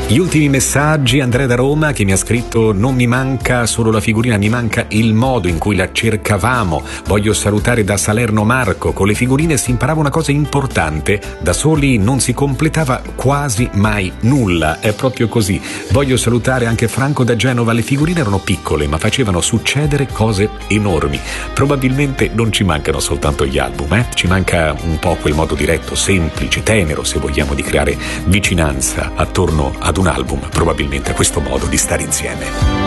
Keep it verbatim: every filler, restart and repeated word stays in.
Gli ultimi messaggi: Andrea da Roma che mi ha scritto: non mi manca solo la figurina, mi manca il modo in cui la cercavamo. Voglio salutare da Salerno Marco: con le figurine si imparava una cosa importante, da soli non si completava quasi mai nulla, è proprio così. Voglio salutare anche Franco da Genova: le figurine erano piccole ma facevano succedere cose enormi. Probabilmente non ci mancano soltanto gli album, eh? Ci manca un po' quel modo diretto, semplice, tenero, se vogliamo, di creare vicinanza attorno ad un album, probabilmente a questo modo di stare insieme.